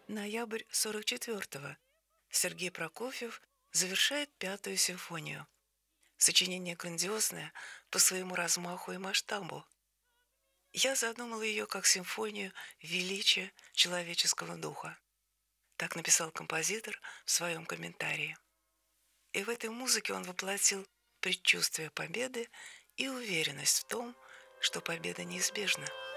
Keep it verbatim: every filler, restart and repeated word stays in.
Ноябрь сорок четвертого. Сергей Прокофьев завершает Пятую симфонию. Сочинение грандиозное по своему размаху и масштабу. Я задумал ее как симфонию величия человеческого духа. Так написал композитор в своем комментарии. И в этой музыке он воплотил предчувствие победы и уверенность в том, что победа неизбежна.